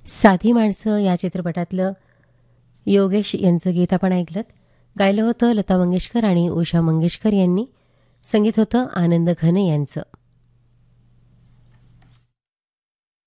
साधी माणसं या चित्रपटातलं योगेश यांचं गीत आपण ऐकलं. गायलं होतं लता मंगेशकर आणि उषा मंगेशकर यांनी. संगीत होतं आनंद घन यांचं.